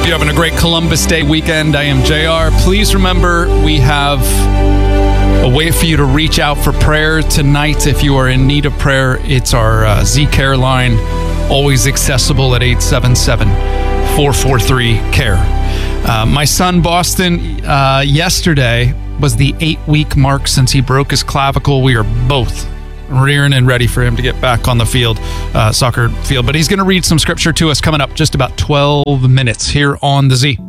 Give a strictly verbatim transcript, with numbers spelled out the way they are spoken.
you having a great Columbus Day weekend. I am J R. Please remember, we have a way for you to reach out for prayer tonight. If you are in need of prayer, it's our uh, Z-Care line, always accessible at eight seven seven, four four three, C A R E. Uh, my son, Boston, uh, yesterday was the eight-week mark since he broke his clavicle. We are both rearing and ready for him to get back on the field, uh, soccer field. But he's going to read some scripture to us coming up just about twelve minutes here on The Z.